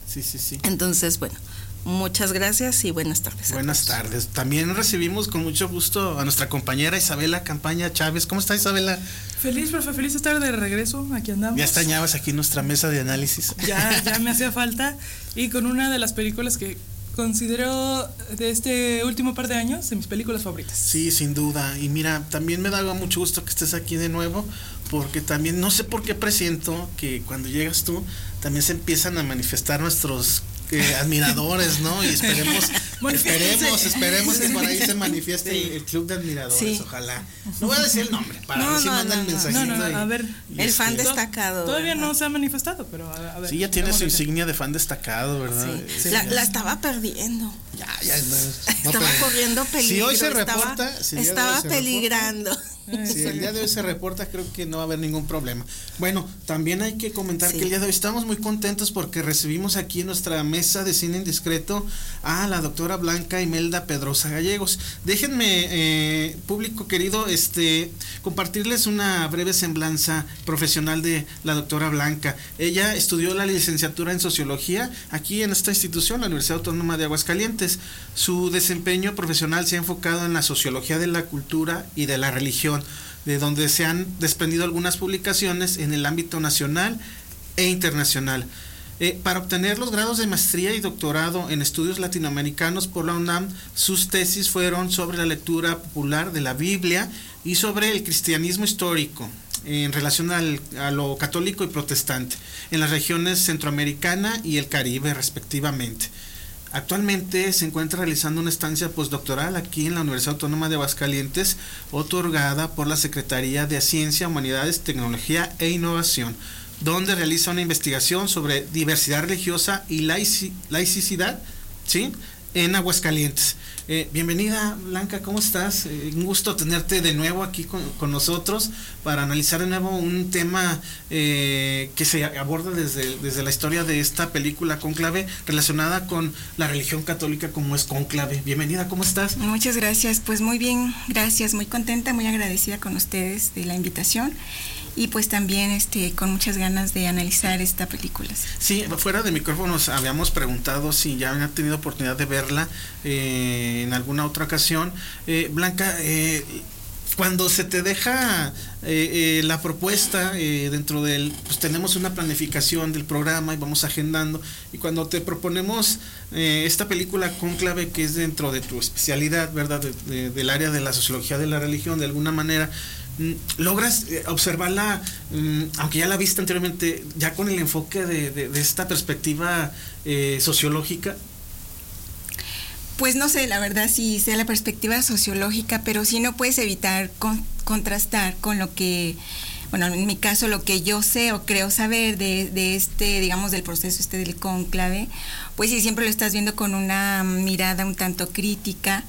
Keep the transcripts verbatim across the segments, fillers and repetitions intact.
sí, sí, sí. Entonces, bueno, muchas gracias y buenas tardes. Buenas tardes. También recibimos con mucho gusto a nuestra compañera Isabela Campaña Chávez. ¿Cómo está, Isabela? Feliz, profe, feliz de estar de regreso, aquí andamos. Ya extrañabas aquí nuestra mesa de análisis. Ya, ya me hacía falta, y con una de las películas que considero de este último par de años de mis películas favoritas. Sí, sin duda. Y mira, también me da mucho gusto que estés aquí de nuevo, porque también no sé por qué presiento que cuando llegas tú también se empiezan a manifestar nuestros eh, admiradores, ¿no? Y esperemos, esperemos, esperemos que por ahí se manifieste sí. el, el club de admiradores, sí. Ojalá. No voy a decir el nombre, para no, ver si no, manda no, el no, mensajito. No, no, no, a ver. Y, el fan este, destacado. Todavía ¿verdad? No se ha manifestado, pero a, a ver. Sí, ya tiene su insignia de fan destacado, ¿verdad? Sí. Sí. La, la estaba perdiendo. Ya, ya. No, no, estaba pero, corriendo peligro. Si hoy se reporta. Estaba, si estaba peligrando. Reporta, si el día de hoy se reporta, creo que no va a haber ningún problema. Bueno, también hay que comentar sí. que el día de hoy estamos muy contentos porque recibimos aquí en nuestra mesa de cine indiscreto a la doctora Blanca Imelda Pedrosa Gallegos. Déjenme, eh, público querido, este, compartirles una breve semblanza profesional de la doctora Blanca. Ella estudió la licenciatura en Sociología aquí en esta institución, la Universidad Autónoma de Aguascalientes. Su desempeño profesional se ha enfocado en la sociología de la cultura y de la religión, de donde se han desprendido algunas publicaciones en el ámbito nacional e internacional. Eh, para obtener los grados de maestría y doctorado en estudios latinoamericanos por la UNAM, sus tesis fueron sobre la lectura popular de la Biblia y sobre el cristianismo histórico en relación al, a lo católico y protestante en las regiones centroamericana y el Caribe respectivamente. Actualmente se encuentra realizando una estancia postdoctoral aquí en la Universidad Autónoma de Aguascalientes, otorgada por la Secretaría de Ciencia, Humanidades, Tecnología e Innovación, donde realiza una investigación sobre diversidad religiosa y laici- laicidad, ¿sí?, en Aguascalientes. Eh, bienvenida, Blanca, ¿cómo estás? Eh, un gusto tenerte de nuevo aquí con, con nosotros para analizar de nuevo un tema eh, que se aborda desde, desde la historia de esta película Cónclave, relacionada con la religión católica como es Cónclave. Bienvenida, ¿cómo estás? Muchas gracias, pues muy bien, gracias, muy contenta, muy agradecida con ustedes de la invitación. Y pues también este con muchas ganas de analizar esta película. Sí, fuera de micrófonos habíamos preguntado si ya habían tenido oportunidad de verla eh, en alguna otra ocasión. Eh, Blanca, eh, cuando se te deja eh, eh, la propuesta eh, dentro del, pues tenemos una planificación del programa y vamos agendando, y cuando te proponemos eh, esta película Cónclave, que es dentro de tu especialidad, ¿verdad?, de, de, del área de la sociología de la religión, de alguna manera logras observarla, aunque ya la viste anteriormente, ya con el enfoque de, de, de esta perspectiva eh, sociológica. Pues no sé, la verdad, si sea la perspectiva sociológica, pero sí no puedes evitar con, contrastar con lo que, bueno, en mi caso, lo que yo sé o creo saber de, de este, digamos, del proceso este del cónclave, pues sí, siempre lo estás viendo con una mirada un tanto crítica.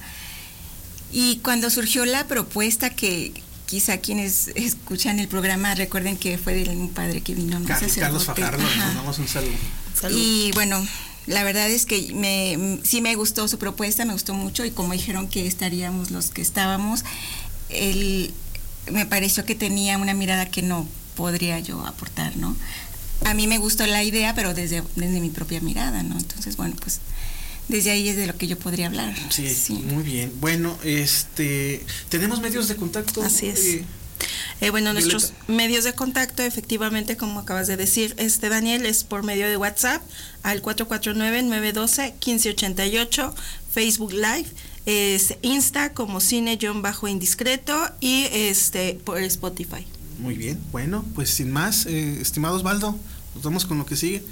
Y cuando surgió la propuesta, que quizá quienes escuchan el programa recuerden que fue de un padre que vino, no Car- sé, Carlos Fajardo, le mandamos un saludo. Salud. Y bueno, la verdad es que me, sí me gustó su propuesta, me gustó mucho, y como dijeron que estaríamos los que estábamos, él, me pareció que tenía una mirada que no podría yo aportar, ¿no? A mí me gustó la idea, pero desde, desde mi propia mirada, ¿no? Entonces, bueno, pues desde ahí es de lo que yo podría hablar. Sí, sí. Muy bien. Bueno, este, ¿tenemos medios de contacto? Así es. Eh, eh, bueno, Violeta. Nuestros medios de contacto, efectivamente, como acabas de decir, este Daniel, es por medio de WhatsApp al cuatro cuatro nueve, nueve uno dos, uno cinco ocho ocho, Facebook Live, es Insta como cine-indiscreto y este por Spotify. Muy bien. Bueno, pues sin más, eh, estimado Osvaldo, nos vamos con lo que sigue.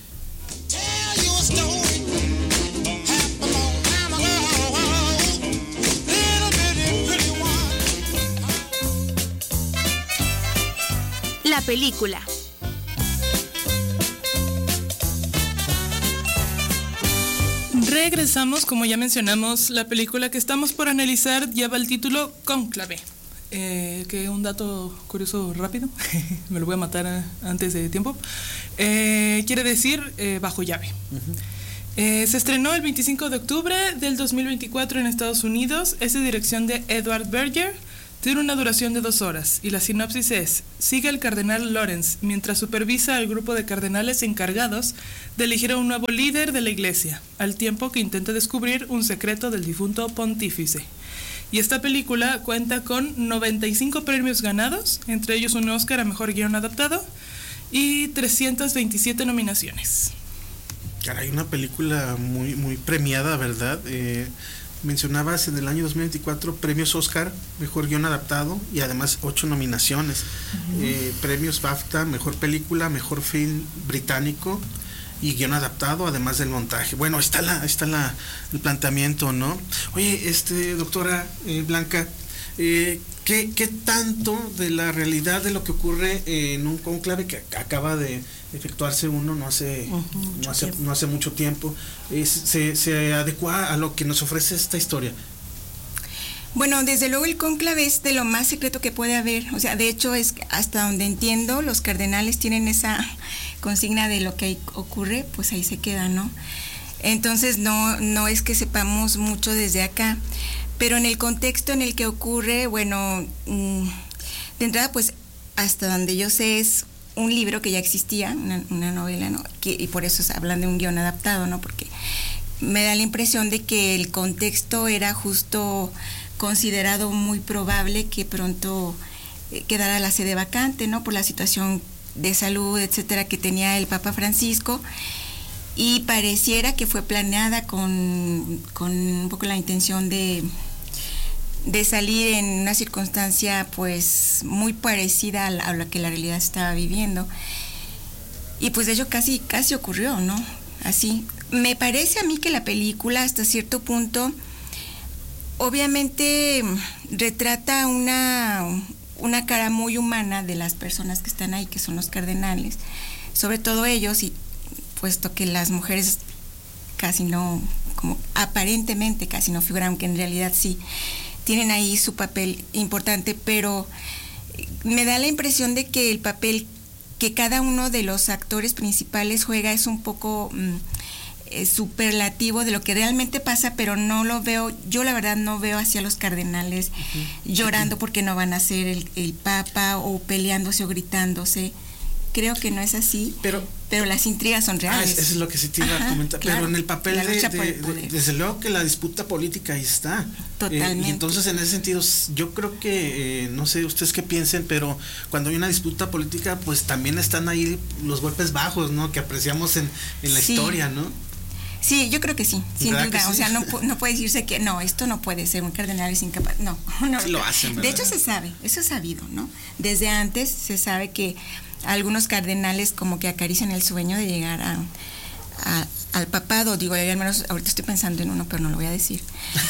La película. Regresamos, como ya mencionamos, la película que estamos por analizar lleva el título Cónclave. Eh, que un dato curioso rápido, me lo voy a matar a, antes de tiempo. Eh, quiere decir eh, bajo llave. Uh-huh. Eh, se estrenó el veinticinco de octubre del dos mil veinticuatro en Estados Unidos. Es de dirección de Edward Berger, Tiene una duración de dos horas y la sinopsis es: sigue al cardenal Lawrence mientras supervisa al grupo de cardenales encargados de elegir a un nuevo líder de la iglesia, al tiempo que intenta descubrir un secreto del difunto pontífice. Y esta película cuenta con noventa y cinco premios ganados, entre ellos un Oscar a Mejor Guión Adaptado y trescientas veintisiete nominaciones. Caray, una película muy, muy premiada, ¿verdad? Eh, mencionabas en el año dos mil veinticuatro premios Oscar, Mejor Guión Adaptado y además ocho nominaciones. Uh-huh. eh, premios BAFTA, Mejor Película, Mejor Film Británico y Guión Adaptado, además del montaje. Bueno, ahí está, la, ahí está la, el planteamiento, ¿no? Oye, este, doctora eh, Blanca, eh, ¿qué, ¿qué tanto de la realidad de lo que ocurre en un cónclave que acaba de efectuarse uno no hace, uh-huh, no hace, no hace mucho tiempo, es, se, se adecua a lo que nos ofrece esta historia? Bueno, desde luego el cónclave es de lo más secreto que puede haber. O sea, de hecho, es hasta donde entiendo, los cardenales tienen esa consigna de lo que ahí ocurre, pues ahí se queda, ¿no? Entonces, no, no es que sepamos mucho desde acá, pero en el contexto en el que ocurre, bueno, de entrada, pues hasta donde yo sé es un libro que ya existía, una, una novela, ¿no? Que, y por eso hablan de un guión adaptado, ¿no? Porque me da la impresión de que el contexto era justo considerado muy probable que pronto quedara la sede vacante, ¿no? Por la situación de salud, etcétera, que tenía el Papa Francisco, y pareciera que fue planeada con, con un poco la intención de, de salir en una circunstancia pues muy parecida a la, a la que la realidad estaba viviendo. Y pues de hecho casi, casi ocurrió, ¿no? Así. Me parece a mí que la película hasta cierto punto obviamente retrata una, una cara muy humana de las personas que están ahí, que son los cardenales, sobre todo ellos, y puesto que las mujeres casi no, como aparentemente casi no figuran, aunque en realidad sí, tienen ahí su papel importante, pero me da la impresión de que el papel que cada uno de los actores principales juega es un poco mmm, eh, superlativo de lo que realmente pasa, pero no lo veo, yo la verdad no veo hacia los cardenales uh-huh. llorando porque no van a ser el, el Papa, o peleándose o gritándose. Creo que no es así, pero, pero las intrigas son reales. Ah, eso es lo que sí te iba Ajá, a comentar. Claro, pero en el papel de, de, de, desde luego que la disputa política ahí está. Totalmente. Eh, y entonces en ese sentido, yo creo que, eh, no sé ustedes qué piensen, pero cuando hay una disputa política, pues también están ahí los golpes bajos, ¿no? Que apreciamos en, en la sí. historia, ¿no? Sí, yo creo que sí, sin duda. Sí? O sea, no, no puede decirse que no, esto no puede ser, un cardenal es incapaz. No, no. Sí lo hacen, ¿verdad? De hecho se sabe, eso es sabido, ¿no? Desde antes se sabe que algunos cardenales como que acarician el sueño de llegar a, a al papado, digo, al menos ahorita estoy pensando en uno, pero no lo voy a decir.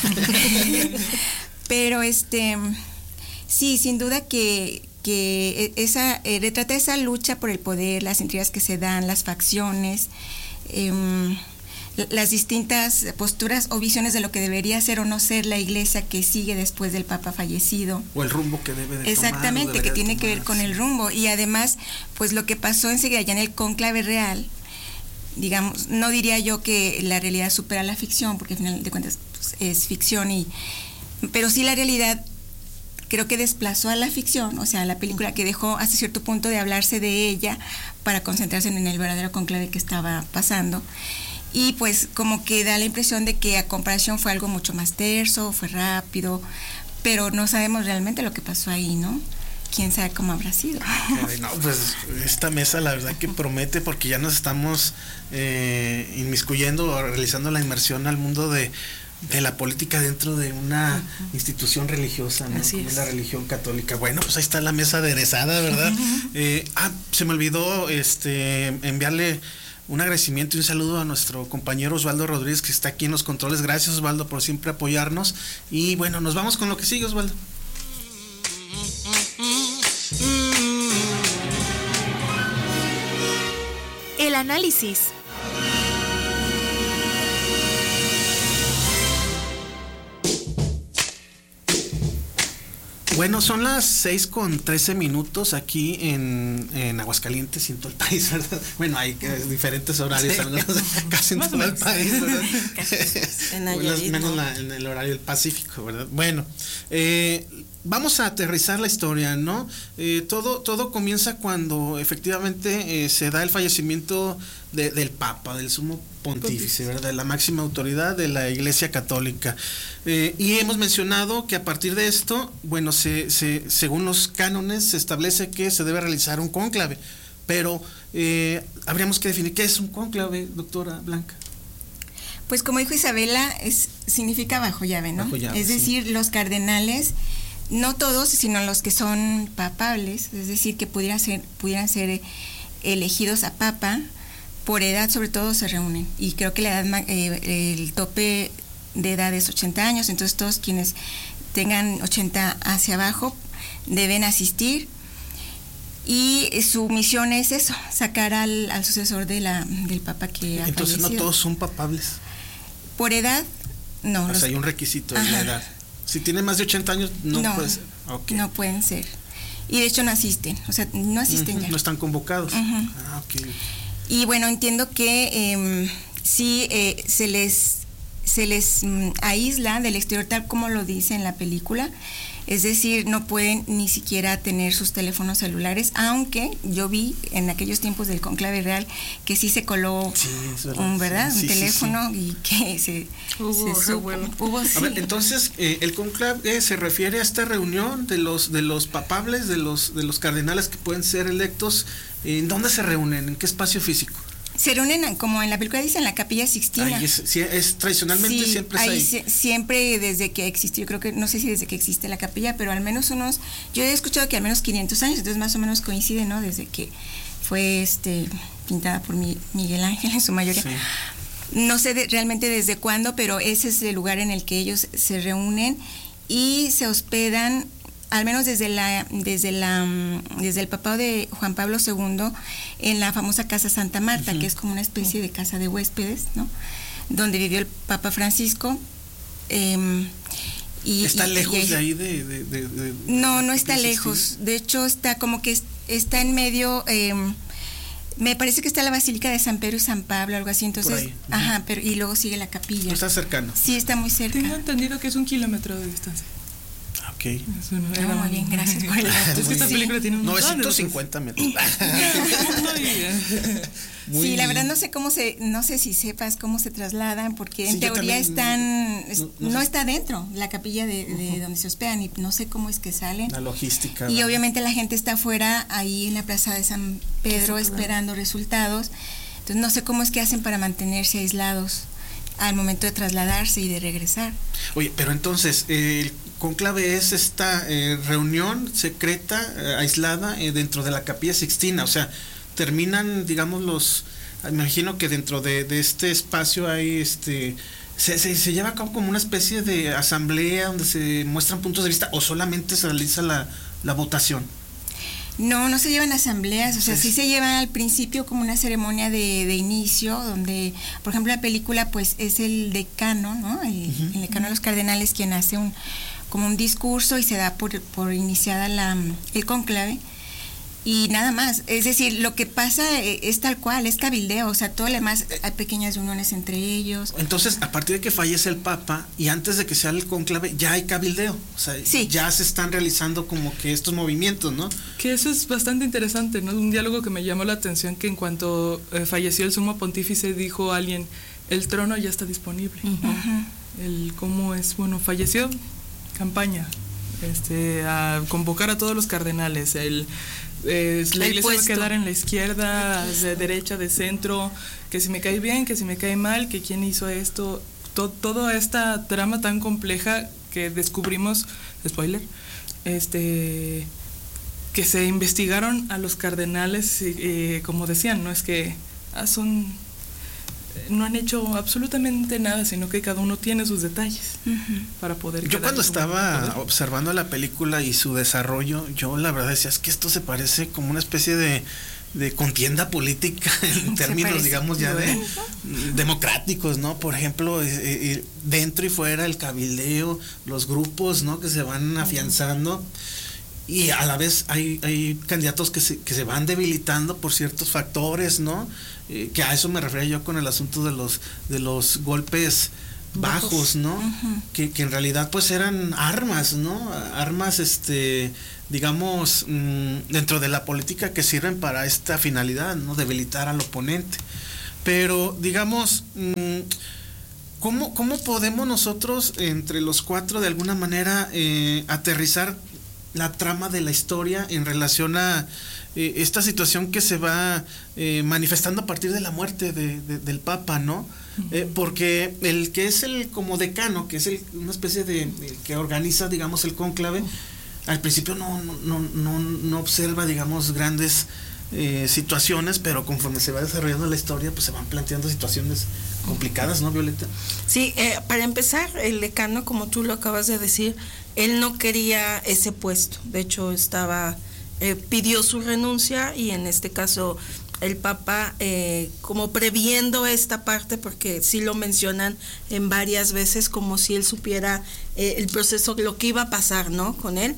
Pero este, sí, sin duda que, que esa, eh, retrata esa lucha por el poder, las intrigas que se dan, las facciones, eh, las distintas posturas o visiones de lo que debería ser o no ser la iglesia que sigue después del Papa fallecido. O el rumbo que debe de Exactamente, tomar, que tiene tomar, que ver con sí. el rumbo. Y además, pues lo que pasó enseguida ya en el cónclave real, digamos, no diría yo que la realidad supera la ficción, porque al final de cuentas pues, es ficción, y pero sí la realidad creo que desplazó a la ficción, o sea, la película que dejó hasta cierto punto de hablarse de ella para concentrarse en el verdadero cónclave que estaba pasando. Y pues como que da la impresión de que a comparación fue algo mucho más terso, fue rápido, pero no sabemos realmente lo que pasó ahí, ¿no? Quién sabe cómo habrá sido. No, pues esta mesa la verdad que promete, porque ya nos estamos eh, inmiscuyendo o realizando la inmersión al mundo de, de la política dentro de una uh-huh. institución religiosa, ¿no? Así Como es. la religión católica. Bueno, pues ahí está la mesa aderezada, ¿verdad? Uh-huh. eh, ah, se me olvidó este enviarle un agradecimiento y un saludo a nuestro compañero Osvaldo Rodríguez, que está aquí en los controles. Gracias, Osvaldo, por siempre apoyarnos. Y bueno, nos vamos con lo que sigue, Osvaldo. El análisis. Bueno, son las seis con trece minutos aquí en, en Aguascalientes y en todo el país, ¿verdad? Bueno, hay eh, diferentes horarios, sí. Algunos, casi en todo el país, ¿verdad? En Nayarit, menos ¿no? la, en el horario del Pacífico, ¿verdad? Bueno, eh, vamos a aterrizar la historia, ¿no? Eh, todo, todo comienza cuando efectivamente eh, se da el fallecimiento de, del Papa, del Sumo Pontífice, ¿verdad? De la máxima autoridad de la Iglesia Católica. Eh, y hemos mencionado que a partir de esto, bueno, se, se, según los cánones, se establece que se debe realizar un cónclave. Pero eh, habríamos que definir qué es un cónclave, doctora Blanca. Pues como dijo Isabela, es, significa bajo llave, ¿no? Bajo llave, es decir, sí. Los cardenales, no todos, sino los que son papables, es decir, que pudieran ser, pudieran ser elegidos a papa, por edad sobre todo se reúnen. Y creo que la edad, eh, el tope de edad es ochenta años, entonces todos quienes tengan ochenta hacia abajo deben asistir. Y su misión es eso, sacar al, al sucesor de la, del papa que ha Entonces fallecido. No todos son papables. Por edad, no. O los, sea, hay un requisito de la edad. Si tiene más de ochenta años, no, no puede ser. Okay. No pueden ser. Y de hecho no asisten, o sea, no asisten uh-huh, ya. No están convocados. Uh-huh. Ah, okay. Y bueno, entiendo que eh, sí eh, se les se les mm, aísla del exterior tal como lo dice en la película, es decir, no pueden ni siquiera tener sus teléfonos celulares, aunque yo vi en aquellos tiempos del conclave real que sí se coló sí, verdad, un, ¿verdad? Sí, un sí, teléfono sí, sí. y que se hubo, se supo, hubo sí. A ver, entonces eh, el conclave se refiere a esta reunión de los de los papables, de los de los cardenales que pueden ser electos. ¿En dónde se reúnen? ¿En qué espacio físico? Se reúnen, como en la película dice, en la Capilla Sixtina. Ahí es, sí, es tradicionalmente sí, siempre es ahí. ahí. Se, siempre desde que existió, creo que, no sé si desde que existe la capilla, pero al menos unos, yo he escuchado que al menos quinientos años, entonces más o menos coincide, ¿no? Desde que fue este pintada por mi, Miguel Ángel en su mayoría. Sí. No sé de, realmente desde cuándo, pero ese es el lugar en el que ellos se reúnen y se hospedan, al menos desde la desde la desde el papado de Juan Pablo segundo, en la famosa Casa Santa Marta, uh-huh. que es como una especie de casa de huéspedes, ¿no? Donde vivió el Papa Francisco. Eh, y, ¿Está y, lejos y ahí, de ahí de, de, de, de No, no está lejos. De hecho, está como que está en medio. Eh, me parece que está la Basílica de San Pedro y San Pablo, algo así. Entonces, uh-huh. ajá, pero y luego sigue la capilla. ¿No está cercano? Sí, está muy cerca. Tengo entendido que es un kilómetro de distancia. Ok. Eso no era muy bien, gracias por el dato. Es que esta película tiene un novecientos cincuenta metros. Sí, la verdad no sé cómo se, no sé si sepas cómo se trasladan, porque en sí, teoría están, no, no, no está dentro la capilla de, de uh-huh. donde se hospedan y no sé cómo es que salen. La logística. Y ¿verdad? Obviamente la gente está afuera, ahí en la plaza de San Pedro, esperando resultados. Entonces no sé cómo es que hacen para mantenerse aislados al momento de trasladarse y de regresar. Oye, pero entonces, eh, el conclave es esta eh, reunión secreta, eh, aislada, eh, dentro de la Capilla Sixtina, o sea, terminan, digamos, los, me imagino que dentro de, de este espacio hay, este, se, se, se lleva a cabo como una especie de asamblea donde se muestran puntos de vista, o solamente se realiza la, la votación. No, no se llevan asambleas, o sea, sí, sí se llevan al principio como una ceremonia de, de inicio, donde, por ejemplo, la película, pues, es el decano, ¿no? El, uh-huh. el decano de los cardenales quien hace un, como un discurso y se da por, por iniciada la, el conclave. Y nada más, es decir, lo que pasa es tal cual, es cabildeo, o sea, todo lo demás, hay pequeñas reuniones entre ellos. Entonces, a partir de que fallece el Papa y antes de que sea el conclave, ya hay cabildeo, o sea, sí. ya se están realizando como que estos movimientos, ¿no? Que eso es bastante interesante, ¿no? Un diálogo que me llamó la atención, que en cuanto eh, falleció el sumo pontífice, dijo alguien, el trono ya está disponible, ¿no? Uh-huh. El cómo es, bueno, falleció, campaña, este, a convocar a todos los cardenales, el... Eh, la iglesia puesto. Va a quedar en la izquierda, de derecha, de centro, que si me cae bien, que si me cae mal, que quién hizo esto, to, toda esta trama tan compleja que descubrimos, spoiler, este, que se investigaron a los cardenales, eh, como decían, no es que ah, son, no han hecho absolutamente nada, sino que cada uno tiene sus detalles uh-huh. para poder. Yo cuando estaba poder. observando la película y su desarrollo, yo la verdad decía, es que esto se parece como una especie de de contienda política en términos, digamos, ya de democráticos, ¿no? Por ejemplo, eh, eh, dentro y fuera el cabildeo, los grupos, ¿no? Que se van afianzando. Y a la vez hay, hay candidatos que se, que se van debilitando por ciertos factores, ¿no? Eh, que a eso me refería yo con el asunto de los, de los golpes bajos, ¿no? Uh-huh. Que, que en realidad pues eran armas, ¿no? Armas, este, digamos, mmm, dentro de la política que sirven para esta finalidad, ¿no? Debilitar al oponente. Pero, digamos, mmm, ¿cómo, cómo podemos nosotros, entre los cuatro, de alguna manera, eh, aterrizar la trama de la historia en relación a eh, esta situación que se va eh, manifestando a partir de la muerte de, de, del Papa, ¿no? Uh-huh. Eh, porque el que es el como decano, que es el, una especie de, el que organiza, digamos, el cónclave, uh-huh. al principio no, no, no, no observa, digamos, grandes eh, situaciones, pero conforme se va desarrollando la historia, pues se van planteando situaciones complicadas, ¿no, Violeta? Sí, eh, para empezar, el decano, como tú lo acabas de decir, él no quería ese puesto. De hecho, estaba eh, pidió su renuncia, y en este caso el Papa, eh, como previendo esta parte, porque sí lo mencionan en varias veces, como si él supiera eh, el proceso, lo que iba a pasar, ¿no? Con él.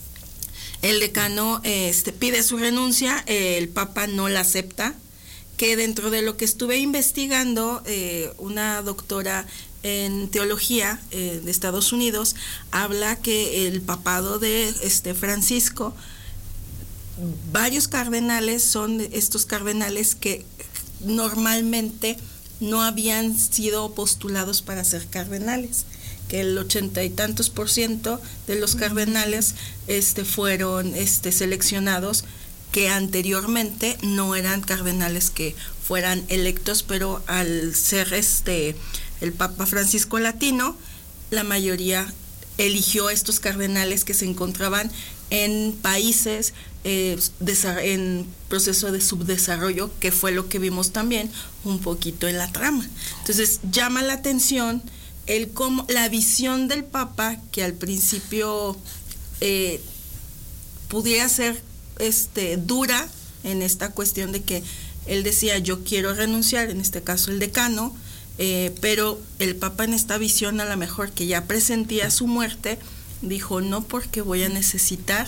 El decano eh, este, pide su renuncia, eh, el Papa no la acepta, que dentro de lo que estuve investigando, eh, una doctora en teología eh, de Estados Unidos habla que el papado de este Francisco, varios cardenales son estos cardenales que normalmente no habían sido postulados para ser cardenales, que el ochenta y tantos por ciento de los cardenales este fueron este seleccionados, que anteriormente no eran cardenales que fueran electos, pero al ser este el Papa Francisco latino, la mayoría eligió estos cardenales que se encontraban en países eh, en proceso de subdesarrollo, que fue lo que vimos también un poquito en la trama. Entonces llama la atención el cómo la visión del Papa, que al principio eh, pudiera ser este dura en esta cuestión de que él decía yo quiero renunciar, en este caso el decano, eh, pero el Papa en esta visión, a lo mejor que ya presentía su muerte, dijo no, porque voy a necesitar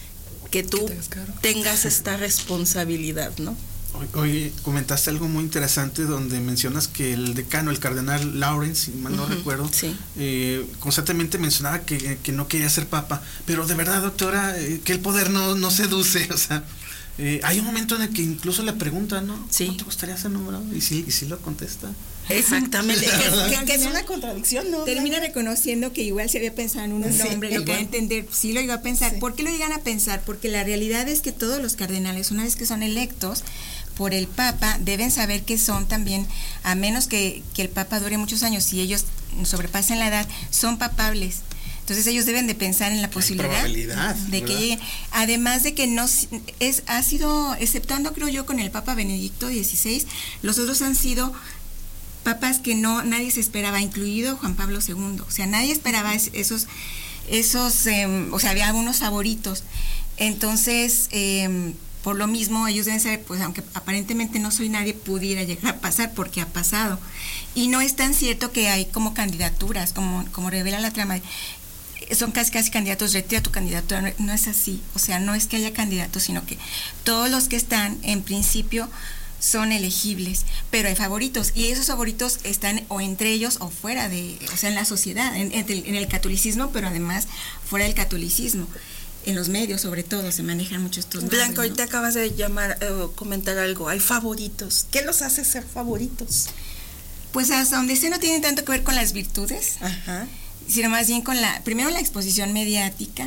que tú tengas esta responsabilidad, ¿no? Hoy comentaste algo muy interesante donde mencionas que el decano, el cardenal Lawrence, si mal no uh-huh, recuerdo, sí. eh, constantemente mencionaba que, que no quería ser papa, pero de verdad, doctora, eh, que el poder no, no seduce, o sea, eh, hay un momento en el que incluso le preguntan, ¿no? Sí. ¿Cómo te gustaría ser nombrado? Y sí, y sí lo contesta. Exactamente, que, que, que es una contradicción, ¿no? Termina reconociendo que igual se había pensado en un nombre, sí, lo puede entender, sí lo iba a pensar. Sí. ¿Por qué lo llegan a pensar? Porque la realidad es que todos los cardenales, una vez que son electos por el Papa, deben saber que son también, a menos que, que el Papa dure muchos años y ellos sobrepasen la edad, son papables. Entonces ellos deben de pensar en la posibilidad de que lleguen. Además de que no es ha sido, exceptuando creo yo con el Papa Benedicto dieciséis, los otros han sido papas que no nadie se esperaba, incluido Juan Pablo segundo. O sea, nadie esperaba esos, esos eh, o sea, había algunos favoritos. Entonces, eh, por lo mismo, ellos deben saber, pues aunque aparentemente no soy nadie, pudiera llegar a pasar, porque ha pasado. Y no es tan cierto que hay como candidaturas, como, como revela la trama, son casi casi candidatos, retira tu candidatura, no, no es así. O sea, no es que haya candidatos, sino que todos los que están, en principio, son elegibles, pero hay favoritos, y esos favoritos están o entre ellos o fuera de, o sea, en la sociedad, en, en el catolicismo, pero además fuera del catolicismo. En los medios, sobre todo, se manejan muchos estos nombres. Blanca, ahorita ¿no? acabas de llamar, eh, comentar algo. Hay favoritos. ¿Qué los hace ser favoritos? Pues hasta donde sé no tienen tanto que ver con las virtudes, ajá, sino más bien con la, primero la exposición mediática,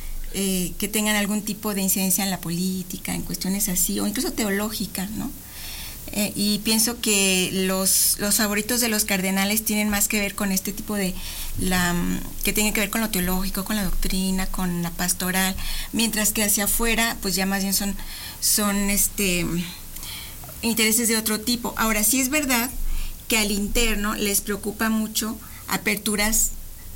eh, que tengan algún tipo de incidencia en la política, en cuestiones así, o incluso teológica, ¿no? Eh, y pienso que los, los favoritos de los cardenales tienen más que ver con este tipo de, la que tiene que ver con lo teológico, con la doctrina, con la pastoral, mientras que hacia afuera, pues ya más bien son, son este intereses de otro tipo. Ahora, sí es verdad que al interno les preocupa mucho aperturas,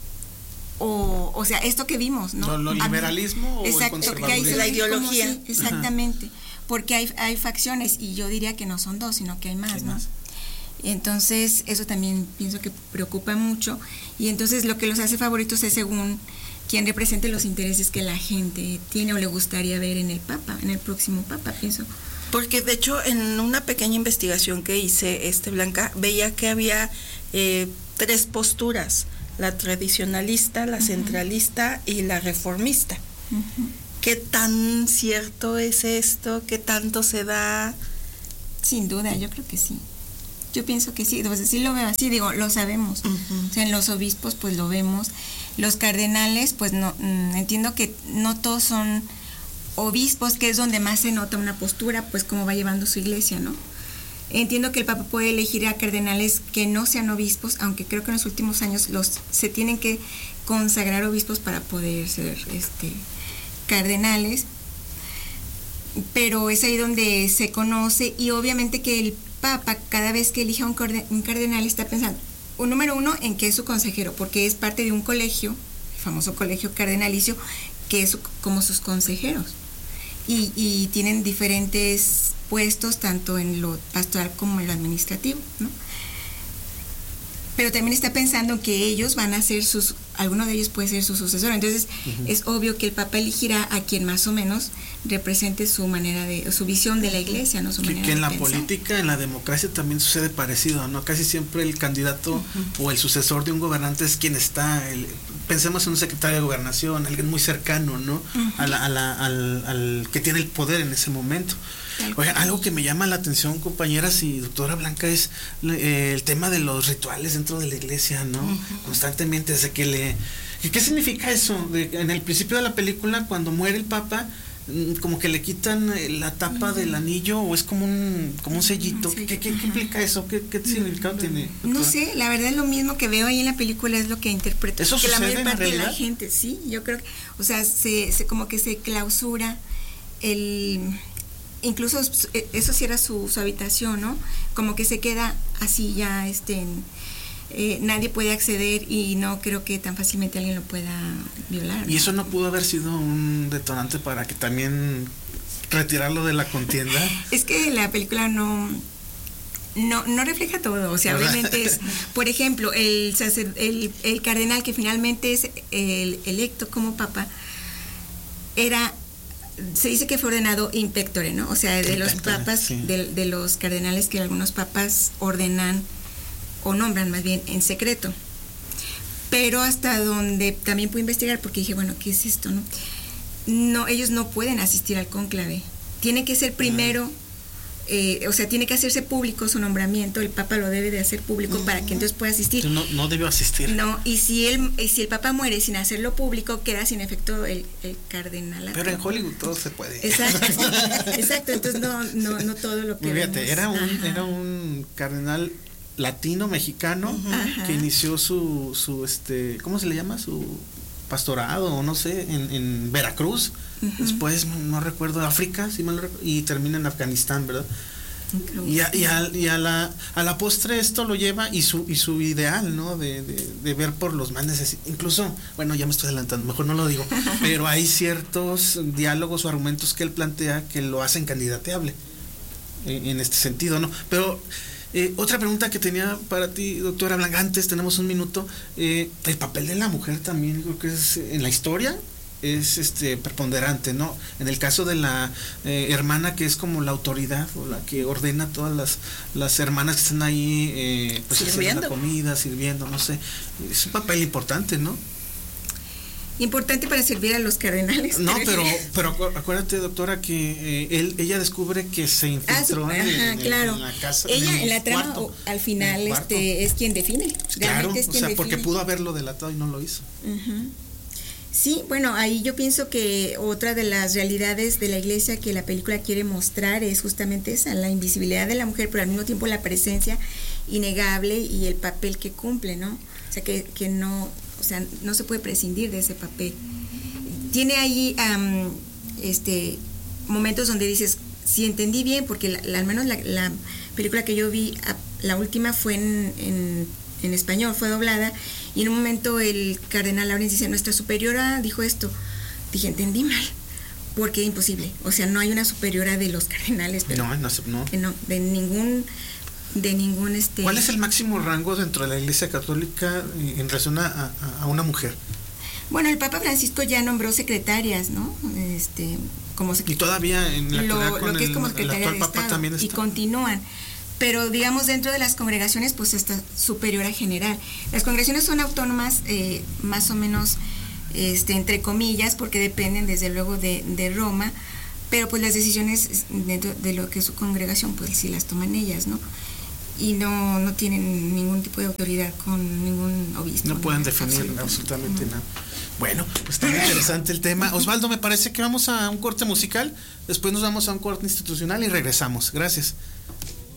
o, o sea, esto que vimos, ¿no? ¿Lo, lo liberalismo o exacto, el que ahí se la ideología? Sí, exactamente. Ajá. porque hay, hay facciones, y yo diría que no son dos, sino que hay más, ¿no? Más. Entonces, eso también pienso que preocupa mucho, y entonces lo que los hace favoritos es según quien represente los intereses que la gente tiene o le gustaría ver en el Papa, en el próximo Papa, pienso. Porque de hecho en una pequeña investigación que hice, este Blanca, veía que había eh, tres posturas: la tradicionalista, la uh-huh. centralista y la reformista. Uh-huh. ¿Qué tan cierto es esto? ¿Qué tanto se da? Sin duda, yo creo que sí. Yo pienso que sí, entonces sí lo veo así, digo, lo sabemos. Uh-huh. O sea, en los obispos pues lo vemos. Los cardenales, pues no, mmm, entiendo que no todos son obispos, que es donde más se nota una postura, pues cómo va llevando su iglesia, ¿no? Entiendo que el Papa puede elegir a cardenales que no sean obispos, aunque creo que en los últimos años los se tienen que consagrar obispos para poder ser este cardenales, pero es ahí donde se conoce, y obviamente que el Papa cada vez que elige a un, un cardenal está pensando, un número uno, en que es su consejero, porque es parte de un colegio, el famoso colegio cardenalicio, que es como sus consejeros, y, y tienen diferentes puestos tanto en lo pastoral como en lo administrativo, ¿no? Pero también está pensando que ellos van a ser sus, alguno de ellos puede ser su sucesor, entonces uh-huh. es obvio que el Papa elegirá a quien más o menos represente su manera de, su visión de la iglesia, ¿no? Su que, manera que en de la pensar. política, en la democracia también sucede parecido, ¿no? Casi siempre el candidato uh-huh. o el sucesor de un gobernante es quien está, el, pensemos en un secretario de gobernación, alguien muy cercano, ¿no? Uh-huh. a la, a la, al, al que tiene el poder en ese momento. Oigan, algo que me llama la atención, compañeras y doctora Blanca, es eh, el tema de los rituales dentro de la iglesia, ¿no? Uh-huh. Constantemente, desde que le... ¿Qué significa eso? De, en el principio de la película, cuando muere el Papa, como que le quitan la tapa uh-huh. del anillo, o es como un como un sellito. Uh-huh. ¿Qué, qué, ¿Qué implica eso? ¿Qué, qué significado uh-huh. tiene? Doctora? No sé, la verdad es lo mismo que veo ahí en la película, es lo que interpreto. ¿Eso que sucede la mayor parte en de la realidad? gente, sí, yo creo que, o sea, se, se como que se clausura el... Incluso eso sí era su, su habitación, ¿no? Como que se queda así ya, este, eh, nadie puede acceder, y no creo que tan fácilmente alguien lo pueda violar, ¿no? ¿Y eso no pudo haber sido un detonante para que también retirarlo de la contienda? Es que la película no... No, no refleja todo, o sea, obviamente es, por ejemplo, el, sacer, el, el cardenal que finalmente es el electo como papa, era... Se dice que fue ordenado in pectore, ¿no? O sea, de in los pectore, papas, sí. de, de los cardenales que algunos papas ordenan o nombran más bien en secreto. Pero hasta donde también pude investigar, porque dije, bueno, ¿qué es esto, no? No, ellos no pueden asistir al cónclave. Tiene que ser primero, eh, o sea, tiene que hacerse público su nombramiento, el Papa lo debe de hacer público uh-huh. para que entonces pueda asistir. No, no debió asistir. No, y si él, y si el Papa muere sin hacerlo público, queda sin efecto el, el cardenal. Pero en Hollywood todo se puede. Exacto, exacto, entonces no, no, no todo lo que Fíjate, vemos. era un, era un cardenal latino mexicano uh-huh. que inició su, su este, ¿cómo se le llama? Su pastorado, o no sé, en, en Veracruz. Uh-huh. Después, no recuerdo, África, si mal no recuerdo, y termina en Afganistán, ¿verdad? Y, a, y, a, y a la a la postre esto lo lleva, y su y su ideal, ¿no? De, de, de ver por los más necesitados. Incluso, bueno, ya me estoy adelantando, mejor no lo digo, pero hay ciertos diálogos o argumentos que él plantea que lo hacen candidateable en, en este sentido, ¿no? Pero eh, otra pregunta que tenía para ti, doctora Blanca, antes tenemos un minuto, eh, el papel de la mujer también creo que es en la historia es este preponderante, ¿no? En el caso de la eh, hermana, que es como la autoridad o la que ordena a todas las, las hermanas que están ahí eh, pues haciendo la comida, sirviendo, no sé, es un papel importante, ¿no? Importante para servir a los cardenales. No, pero pero acuérdate, doctora, que eh, él ella descubre que se infiltró ah, en, ajá, en, claro. en la casa. Ella en, en la trama cuarto, o, al final este es quien define. Claro, es quien o sea, define. porque pudo haberlo delatado y no lo hizo. Uh-huh. Sí, bueno, ahí yo pienso que otra de las realidades de la iglesia que la película quiere mostrar es justamente esa, la invisibilidad de la mujer, pero al mismo tiempo la presencia innegable y el papel que cumple, ¿no? O sea, que, que no, o sea, no se puede prescindir de ese papel. Tiene ahí um, este momentos donde dices, si entendí bien, porque la, la, al menos la, la película que yo vi, la última fue en, en, en español, fue doblada, y en un momento el cardenal Laurence dice, nuestra superiora dijo esto. Dije, entendí mal, porque es imposible, o sea, no hay una superiora de los cardenales, pero no, no, no. no de ningún de ningún este ¿Cuál es el máximo rango dentro de la Iglesia Católica en relación a, a, a una mujer? Bueno, el Papa Francisco ya nombró secretarias, ¿no? Este, como y todavía en la lo, con lo que el, es como secretaria el actual de Papa Estado, también está. Y continúan. Pero digamos dentro de las congregaciones pues está superiora general. Las congregaciones son autónomas eh, más o menos este entre comillas porque dependen desde luego de, de Roma, pero pues las decisiones dentro de lo que es su congregación pues sí las toman ellas, ¿no? Y no, no tienen ningún tipo de autoridad con ningún obispo. No pueden definir absolutamente nada. Bueno, pues está muy interesante el tema. Osvaldo, me parece que vamos a un corte musical, después nos vamos a un corte institucional y regresamos. Gracias.